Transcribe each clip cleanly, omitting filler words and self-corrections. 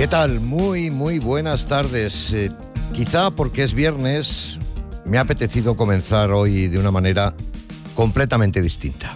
¿Qué tal? Muy buenas tardes. Quizá porque es viernes, me ha apetecido comenzar hoy de una manera completamente distinta.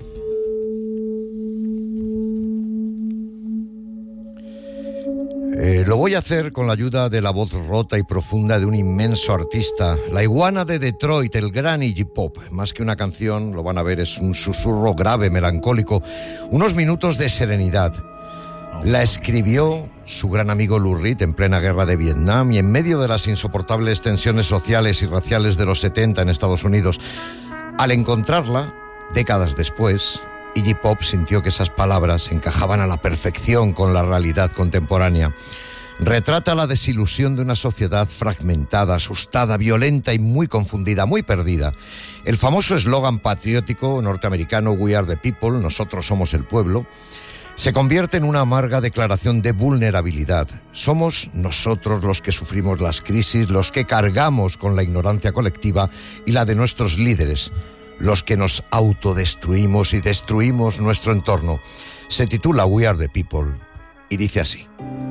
Lo voy a hacer con la ayuda de la voz rota y profunda de un inmenso artista, la iguana de Detroit, el gran Iggy Pop. Más que una canción, lo van a ver, es un susurro grave, melancólico, unos minutos de serenidad. La escribió su gran amigo Lou Reed en plena guerra de Vietnam y en medio de las insoportables tensiones sociales y raciales de los 70 en Estados Unidos. Al encontrarla, décadas después, Iggy Pop sintió que esas palabras encajaban a la perfección con la realidad contemporánea. Retrata la desilusión de una sociedad fragmentada, asustada, violenta y muy confundida, muy perdida. El famoso eslogan patriótico norteamericano "We are the people", nosotros somos el pueblo, se convierte en una amarga declaración de vulnerabilidad. Somos nosotros los que sufrimos las crisis, los que cargamos con la ignorancia colectiva y la de nuestros líderes, los que nos autodestruimos y destruimos nuestro entorno. Se titula "We are the people" y dice así.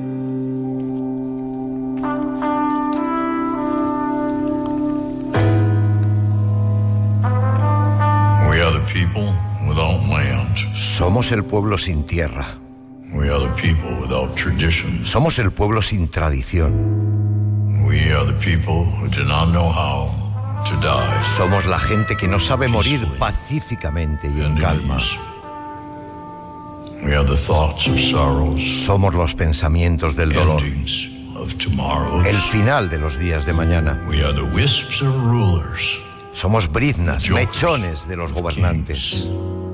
We are the people without land. Somos el pueblo sin tierra. We are the people without tradition. Somos el pueblo sin tradición. We are the people who do not know how to die. Somos la gente que no sabe morir pacíficamente y en calma. We are the thoughts of sorrows. Somos los pensamientos del dolor. Endings of tomorrows. El final de los días de mañana. We are the wisps of rulers. Somos briznas, mechones de los gobernantes.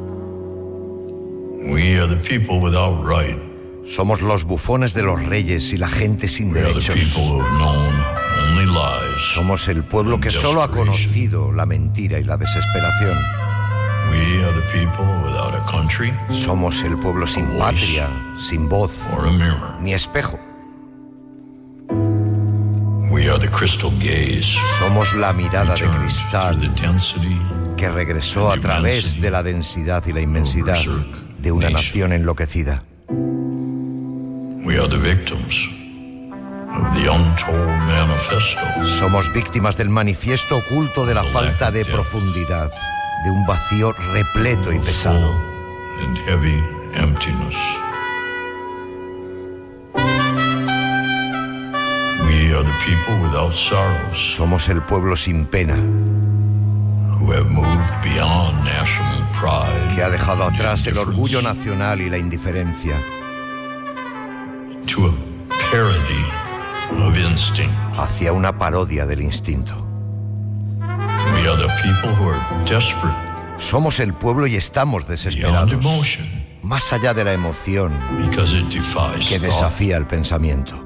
We are the people without right. Somos los bufones de los reyes y la gente sin derechos. Somos el pueblo que solo ha conocido la mentira y la desesperación. We are the people without a country. Somos el pueblo sin patria, sin voz, ni espejo. We are the crystal gaze. Somos la mirada de cristal que regresó a través de la densidad y la inmensidad de una nación enloquecida. We are the victims of the untold manifesto. Somos víctimas del manifiesto oculto de la falta de profundidad, de un vacío repleto y pesado. And heavy emptiness. We are the people without sorrows. Somos el pueblo sin pena, who have moved beyond national pride, que ha dejado atrás el orgullo nacional y la indiferencia, to a parody of instinct. Hacia una parodia del instinto. We are the people who are desperate. Somos el pueblo y estamos desesperados, más allá de la emoción que desafía el pensamiento.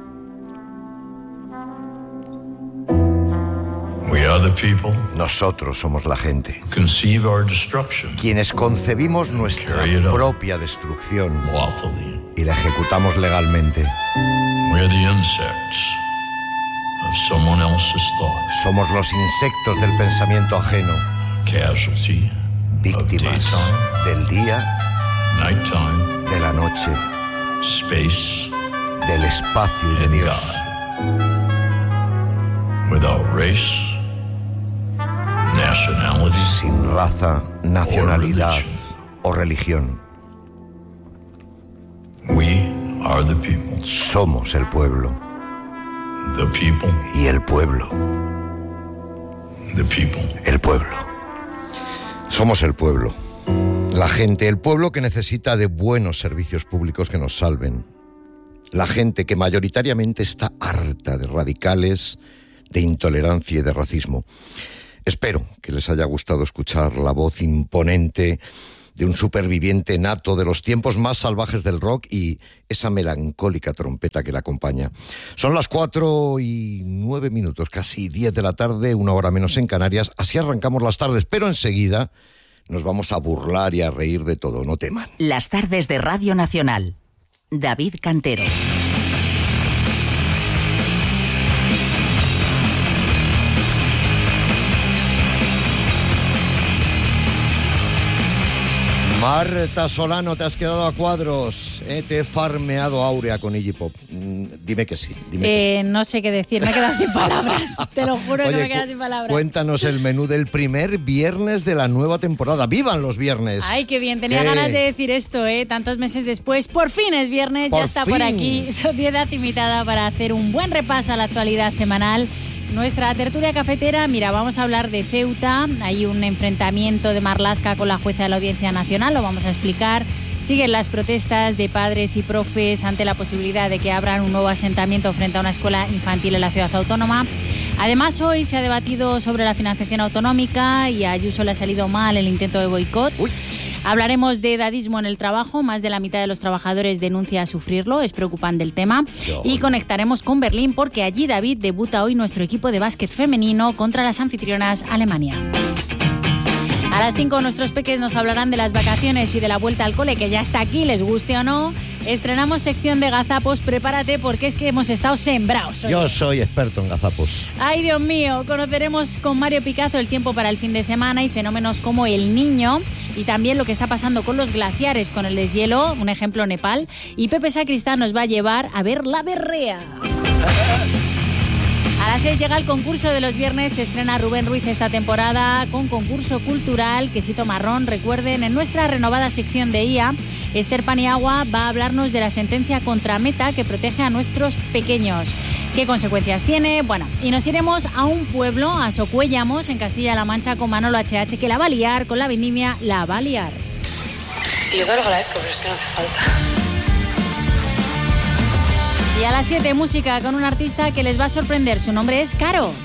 We are the people. Nosotros somos la gente, conceive our destruction, quienes concebimos nuestra propia destrucción y la ejecutamos legalmente. We are the insects of someone else's thoughts. Somos los insectos del pensamiento ajeno, casualty, víctimas del día, nighttime, de la noche, space, del espacio y de Dios. Without race, nationality, sin raza, nacionalidad o religión. We are the people. Somos el pueblo. The people. Y el pueblo. The people. El pueblo. Somos el pueblo. La gente, el pueblo que necesita de buenos servicios públicos que nos salven. La gente que mayoritariamente está harta de radicales, de intolerancia y de racismo. Espero que les haya gustado escuchar la voz imponente de un superviviente nato de los tiempos más salvajes del rock y esa melancólica trompeta que la acompaña. Son las 4:09, casi 10 de la tarde, 1 hora menos en Canarias. Así arrancamos las tardes, pero enseguida nos vamos a burlar y a reír de todo, no teman. Las tardes de Radio Nacional. David Cantero. Marta Solano, te has quedado a cuadros. Te he farmeado áurea con Iggy Pop. Dime que sí. No sé qué decir, me he quedado sin palabras. Te lo juro. Oye, que me he quedado sin palabras. Cuéntanos el menú del primer viernes de la nueva temporada. ¡Vivan los viernes! Ay, qué bien. Tenía ganas de decir esto, tantos meses después. Por fin es viernes, ya está por aquí. Sociedad invitada para hacer un buen repaso a la actualidad semanal. Nuestra tertulia cafetera, mira, vamos a hablar de Ceuta. Hay un enfrentamiento de Marlaska con la jueza de la Audiencia Nacional, lo vamos a explicar. Siguen las protestas de padres y profes ante la posibilidad de que abran un nuevo asentamiento frente a una escuela infantil en la ciudad autónoma. Además, hoy se ha debatido sobre la financiación autonómica y a Ayuso le ha salido mal el intento de boicot. Hablaremos de edadismo en el trabajo. Más de la mitad de los trabajadores denuncia sufrirlo. Es preocupante el tema. Y conectaremos con Berlín porque allí, David, debuta hoy nuestro equipo de básquet femenino contra las anfitrionas Alemania. A las 5 nuestros peques nos hablarán de las vacaciones y de la vuelta al cole, que ya está aquí, les guste o no. Estrenamos sección de gazapos, prepárate porque es que hemos estado sembrados hoy. Yo soy experto en gazapos. Ay, Dios mío, conoceremos con Mario Picazo el tiempo para el fin de semana y fenómenos como el Niño y también lo que está pasando con los glaciares, con el deshielo, un ejemplo Nepal. Y Pepe Sacristán nos va a llevar a ver la berrea. A las 6 llega el concurso de los viernes, se estrena Rubén Ruiz esta temporada con concurso cultural, quesito marrón. Recuerden, en nuestra renovada sección de IA, Esther Paniagua va a hablarnos de la sentencia contra Meta que protege a nuestros pequeños. ¿Qué consecuencias tiene? Bueno, y nos iremos a un pueblo, a Socuéllamos, en Castilla-La Mancha, con Manolo HH, que la va a liar, con la vendimia la va a liar. Sí, yo te lo agradezco, pero es que no hace falta. Y a las 7, música con un artista que les va a sorprender. Su nombre es Caro.